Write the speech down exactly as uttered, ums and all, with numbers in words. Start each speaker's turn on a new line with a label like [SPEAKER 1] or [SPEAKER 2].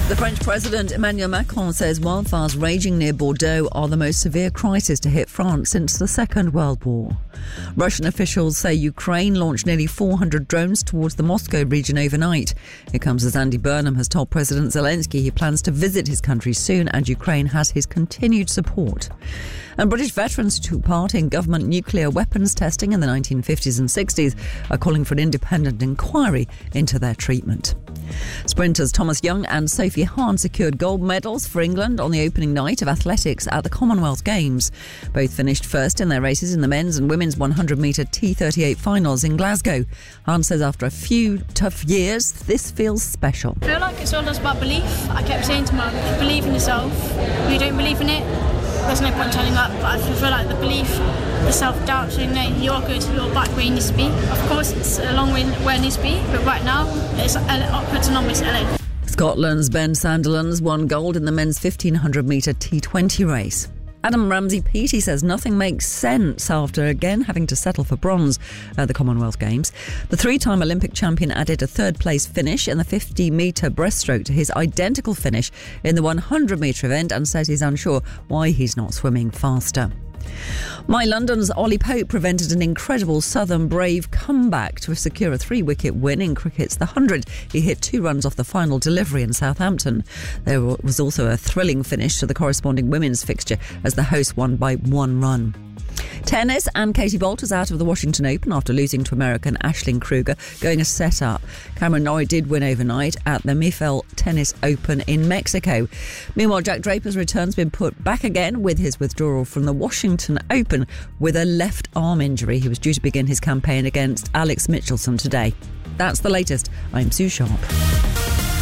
[SPEAKER 1] The French President Emmanuel Macron says wildfires raging near Bordeaux are the most severe crisis to hit France since the Second World War. Russian officials say Ukraine launched nearly four hundred drones towards the Moscow region overnight. It comes as Andy Burnham has told President Zelensky he plans to visit his country soon and Ukraine has his continued support. And British veterans who took part in government nuclear weapons testing in the nineteen fifties and sixties are calling for an independent inquiry into their treatment. Sprinters Thomas Young and Sophie Hahn secured gold medals for England on the opening night of athletics at the Commonwealth Games. Both finished first in their races in the men's and women's one hundred metre T thirty-eight finals in Glasgow. Hahn says after a few tough years, this feels special.
[SPEAKER 2] I feel like it's all just about belief. I kept saying to mum, believe in yourself. If you don't believe in it, there's no point turning up. But I feel like the belief, the self-doubt, saying, no, you're good, you're back where you need to be. Of course, it's a long way where it needs to be, but right now, it's upwards and onwards L A.
[SPEAKER 1] Scotland's Ben Sandilands won gold in the men's fifteen hundred metre T twenty race. Adam Ramsey-Peaty says nothing makes sense after again having to settle for bronze at the Commonwealth Games. The three-time Olympic champion added a third-place finish in the fifty metre breaststroke to his identical finish in the one hundred metre event and says he's unsure why he's not swimming faster. My London's Ollie Pope prevented an incredible Southern Brave comeback to secure a three-wicket win in cricket's The Hundred. He hit two runs off the final delivery in Southampton. There was also a thrilling finish to the corresponding women's fixture as the hosts won by one run. Tennis, and Katie Bolt is out of the Washington Open after losing to American Aisling Kruger, going a set up. Cameron Norrie did win overnight at the M I F L Tennis Open in Mexico. Meanwhile, Jack Draper's return's been put back again with his withdrawal from the Washington Open with a left arm injury. He was due to begin his campaign against Alex Mitchelson today. That's the latest. I'm Sue Sharp.